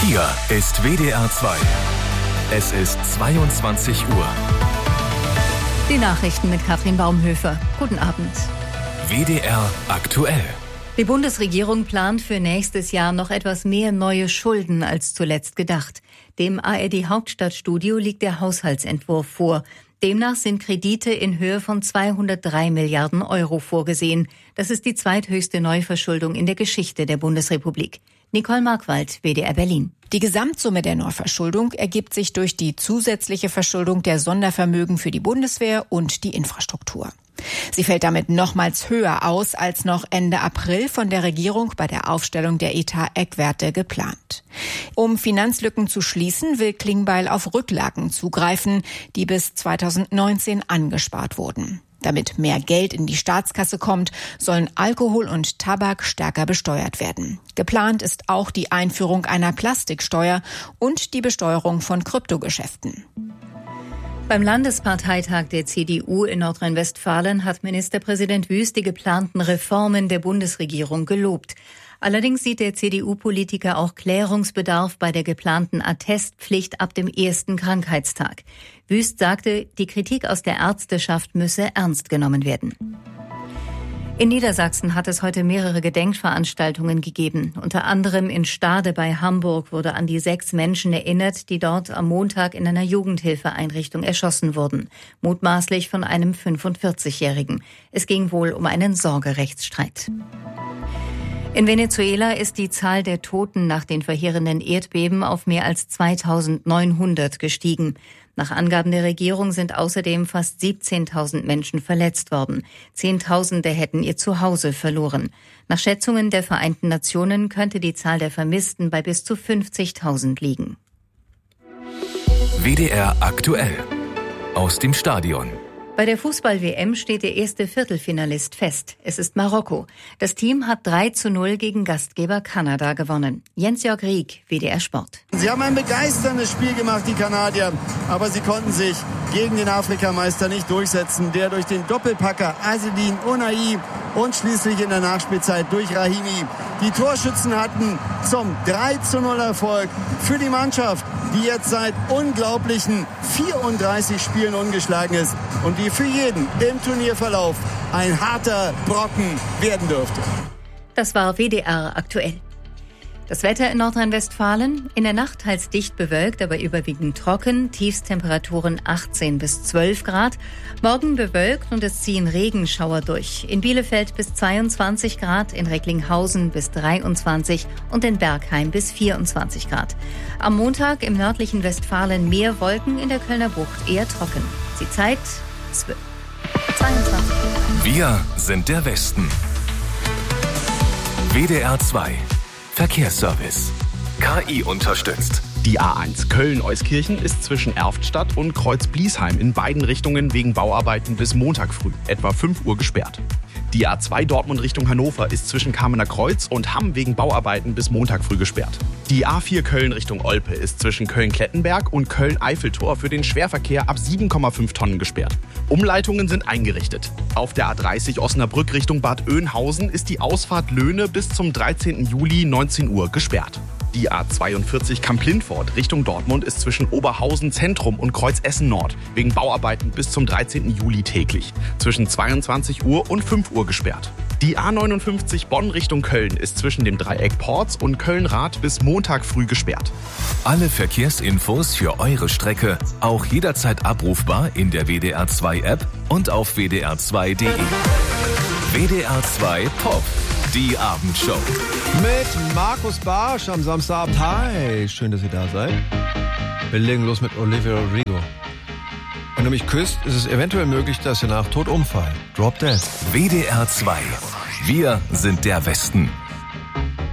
Hier ist WDR 2. Es ist 22 Uhr. Die Nachrichten mit Katrin Baumhöfer. Guten Abend. WDR aktuell. Die Bundesregierung plant für nächstes Jahr noch etwas mehr neue Schulden als zuletzt gedacht. Dem ARD-Hauptstadtstudio liegt der Haushaltsentwurf vor. Demnach sind Kredite in Höhe von 203 Milliarden Euro vorgesehen. Das ist die zweithöchste Neuverschuldung in der Geschichte der Bundesrepublik. Nicole Markwald, WDR Berlin. Die Gesamtsumme der Neuverschuldung ergibt sich durch die zusätzliche Verschuldung der Sondervermögen für die Bundeswehr und die Infrastruktur. Sie fällt damit nochmals höher aus als noch Ende April von der Regierung bei der Aufstellung der Etat-Eckwerte geplant. Um Finanzlücken zu schließen, will Klingbeil auf Rücklagen zugreifen, die bis 2019 angespart wurden. Damit mehr Geld in die Staatskasse kommt, sollen Alkohol und Tabak stärker besteuert werden. Geplant ist auch die Einführung einer Plastiksteuer und die Besteuerung von Kryptogeschäften. Beim Landesparteitag der CDU in Nordrhein-Westfalen hat Ministerpräsident Wüst die geplanten Reformen der Bundesregierung gelobt. Allerdings sieht der CDU-Politiker auch Klärungsbedarf bei der geplanten Attestpflicht ab dem ersten Krankheitstag. Wüst sagte, die Kritik aus der Ärzteschaft müsse ernst genommen werden. In Niedersachsen hat es heute mehrere Gedenkveranstaltungen gegeben. Unter anderem in Stade bei Hamburg wurde an die 6 Menschen erinnert, die dort am Montag in einer Jugendhilfeeinrichtung erschossen wurden. Mutmaßlich von einem 45-Jährigen. Es ging wohl um einen Sorgerechtsstreit. In Venezuela ist die Zahl der Toten nach den verheerenden Erdbeben auf mehr als 2900 gestiegen. Nach Angaben der Regierung sind außerdem fast 17.000 Menschen verletzt worden. Zehntausende hätten ihr Zuhause verloren. Nach Schätzungen der Vereinten Nationen könnte die Zahl der Vermissten bei bis zu 50.000 liegen. WDR aktuell. Aus dem Stadion. Bei der Fußball-WM steht der erste Viertelfinalist fest. Es ist Marokko. Das Team hat 3:0 gegen Gastgeber Kanada gewonnen. Jens-Jörg Rieck, WDR Sport. Sie haben ein begeisterndes Spiel gemacht, die Kanadier. Aber sie konnten sich gegen den Afrikameister nicht durchsetzen, der durch den Doppelpacker Azzedine Ounahi und schließlich in der Nachspielzeit durch Rahimi die Torschützen hatten zum 3:0 Erfolg für die Mannschaft, die jetzt seit unglaublichen 34 Spielen ungeschlagen ist und die für jeden im Turnierverlauf ein harter Brocken werden dürfte. Das war WDR aktuell. Das Wetter in Nordrhein-Westfalen: in der Nacht teils dicht bewölkt, aber überwiegend trocken, Tiefstemperaturen 18 bis 12 Grad. Morgen bewölkt und es ziehen Regenschauer durch. In Bielefeld bis 22 Grad, in Recklinghausen bis 23 und in Bergheim bis 24 Grad. Am Montag im nördlichen Westfalen mehr Wolken, in der Kölner Bucht eher trocken. Die Zeit 22. Wir sind der Westen. WDR 2. Verkehrsservice. KI unterstützt. Die A1 Köln-Euskirchen ist zwischen Erftstadt und Kreuz-Bliesheim in beiden Richtungen wegen Bauarbeiten bis Montag früh, etwa 5 Uhr gesperrt. Die A2 Dortmund Richtung Hannover ist zwischen Kamener Kreuz und Hamm wegen Bauarbeiten bis Montag früh gesperrt. Die A4 Köln Richtung Olpe ist zwischen Köln-Klettenberg und Köln-Eiffeltor für den Schwerverkehr ab 7,5 Tonnen gesperrt. Umleitungen sind eingerichtet. Auf der A30 Osnabrück Richtung Bad Oeynhausen ist die Ausfahrt Löhne bis zum 13. Juli 19 Uhr gesperrt. Die A42 Kamp-Lindfort Richtung Dortmund ist zwischen Oberhausen Zentrum und Kreuz Essen Nord wegen Bauarbeiten bis zum 13. Juli täglich, zwischen 22 Uhr und 5 Uhr gesperrt. Die A59 Bonn Richtung Köln ist zwischen dem Dreieck Porz und Köln-Rath bis Montag früh gesperrt. Alle Verkehrsinfos für eure Strecke auch jederzeit abrufbar in der WDR 2 App und auf wdr2.de. WDR 2 Pop. Die Abendshow. Mit Markus Barsch am Samstagabend. Hi, schön, dass ihr da seid. Wir legen los mit Olivia Rodrigo. Wenn du mich küsst, ist es eventuell möglich, dass ihr nach Tod umfallt. Drop Dead. WDR 2. Wir sind der Westen.